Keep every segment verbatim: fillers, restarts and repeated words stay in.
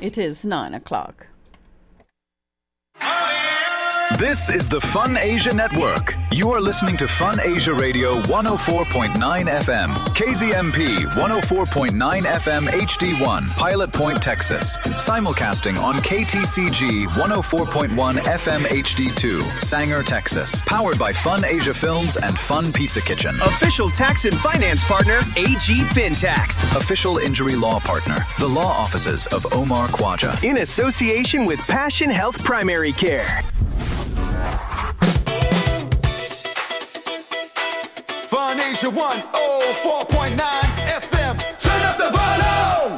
It is nine o'clock. This is the Fun Asia Network. You are listening to Fun Asia Radio one oh four point nine F M, K Z M P one oh four point nine F M H D one, Pilot Point, Texas. Simulcasting on K T C G one oh four point one F M H D two, Sanger, Texas. Powered by Fun Asia Films and Fun Pizza Kitchen. Official tax and finance partner, A G FinTax. Official injury law partner, the law offices of Omar Khwaja. In association with Passion Health Primary Care. Fun Asia one oh four point nine F M. Turn up the volume.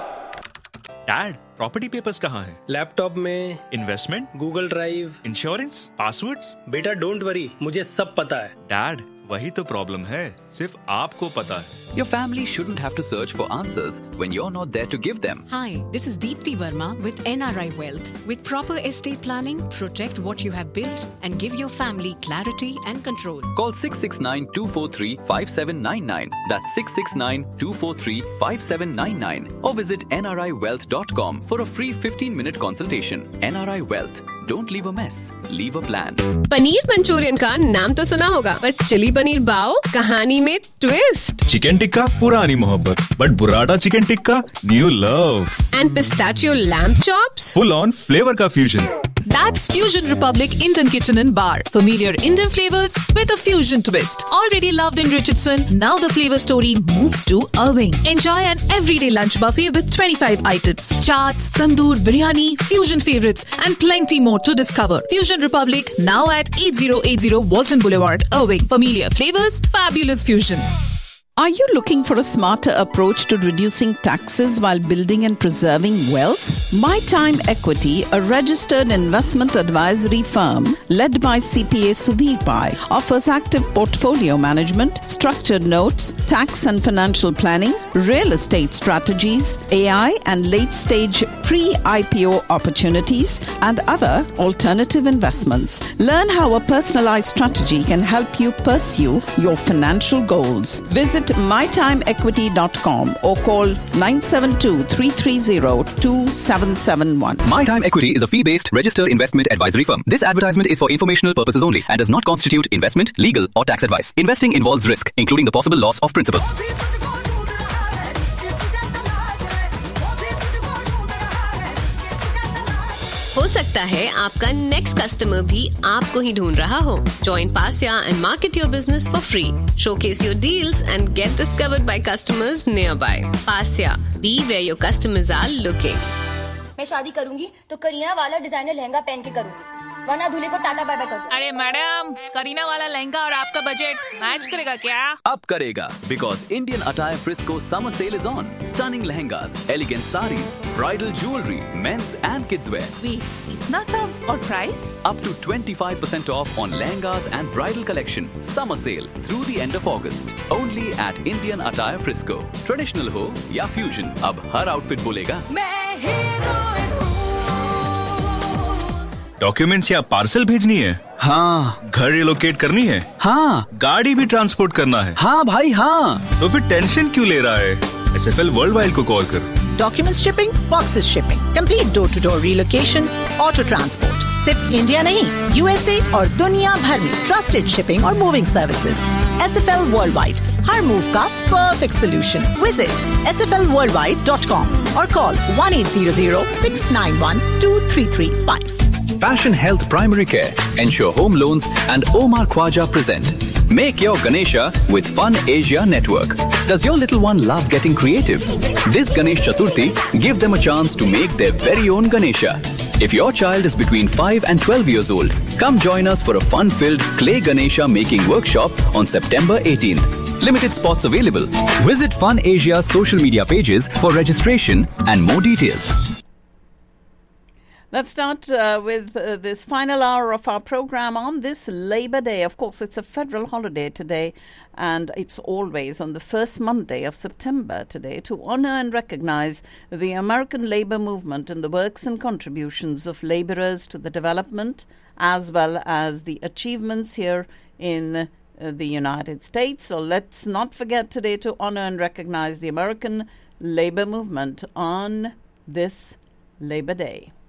Dad, property papers कहाँ हैं? Laptop में. Investment? Google drive. Insurance? Passwords? बेटा don't worry, मुझे सब पता है. Dad, वही तो प्रॉब्लम है, सिर्फ आपको पता है. Your family shouldn't have to search for answers when you're not there to give them. Hi, this is Deepti Verma with N R I Wealth. With proper estate planning, protect what you have built and give your family clarity and control. Call six six nine, two four three, five seven nine nine. That's six six nine, two four three, five seven nine nine. Or visit N R I wealth dot com for a free fifteen minute consultation. N R I Wealth. Don't leave a mess. Leave a plan. Paneer Manchurian का नाम तो सुना होगा, पर chilli paneer बाओ कहानी में twist. Chicken tikka पुरानी मोहब्बत, but बुराटा chicken tikka new love. And pistachio lamb chops, full on flavour का fusion. That's Fusion Republic Indian Kitchen and Bar. Familiar Indian flavors with a fusion twist. Already loved in Richardson, now the flavor story moves to Irving. Enjoy an everyday lunch buffet with twenty-five items. Chaats, tandoor, biryani, fusion favorites and plenty more to discover. Fusion Republic now at eighty eighty Walton Boulevard, Irving. Familiar flavors, fabulous fusion. Are you looking for a smarter approach to reducing taxes while building and preserving wealth? My Time Equity, a registered investment advisory firm led by C P A Sudhir Pai, offers active portfolio management, structured notes, tax and financial planning, real estate strategies, A I and late-stage pre-I P O opportunities, and other alternative investments. Learn how a personalized strategy can help you pursue your financial goals. Visit my time equity dot com or call nine seven two, three three zero, two seven seven one. My Time Equity is a fee-based registered investment advisory firm. This advertisement is for informational purposes only and does not constitute investment, legal or tax advice. Investing involves risk, including the possible loss of principal. हो सकता है आपका next customer भी आपको ही ढूंढ रहा हो. Join Pasya and market your business for free. Showcase your deals and get discovered by customers nearby. Pasya, be where your customers are looking. मैं शादी करूंगी तो करीना वाला डिजाइनर लहंगा पहन के करूंगी, वरना दूल्हे को टाटा बाय बाय कर दो. अरे मैडम, करीना वाला लहंगा और आपका बजट मैच करेगा क्या? अब करेगा, because Indian Attire Frisco summer sale is on. Stunning lehengas, elegant saris, bridal jewelry, men's and kids wear. Wait, इतना सब और price? Up to twenty-five percent off on lehengas and bridal collection. Summer sale through the end of August. Only at Indian Attire Frisco. Traditional हो या fusion, अब हर outfit बोलेगा मैं heroine हूँ. Documents या पार्सल भेजनी है? हाँ. घर रिलोकेट करनी है? हाँ. गाड़ी भी ट्रांसपोर्ट करना है? हाँ भाई हाँ. तो फिर टेंशन क्यों ले रहा है? S F L world wide को कॉल कर. Documents shipping, boxes shipping, complete door to door relocation, auto transport. सिर्फ इंडिया नहीं, यूएसए और दुनिया भर में ट्रस्टेड शिपिंग और moving services. S F L world wide, हर मूव का perfect solution. Visit S F L world wide dot com और call one eight zero zero, six nine one, two three three five. Passion Health Primary Care, Ensure Home Loans and Omar Khwaja present Make Your Ganesha with Fun Asia Network. Does your little one love getting creative? This Ganesh Chaturthi, give them a chance to make their very own Ganesha. If your child is between five and twelve years old, come join us for a fun-filled clay Ganesha making workshop on September eighteenth. Limited spots available. Visit Fun Asia's social media pages for registration and more details. Let's start uh, with uh, this final hour of our program on this Labor Day. Of course, it's a federal holiday today, and it's always on the first Monday of September today to honor and recognize the American labor movement and the works and contributions of laborers to the development as well as the achievements here in uh, the United States. So let's not forget today to honor and recognize the American labor movement on this Labor Day.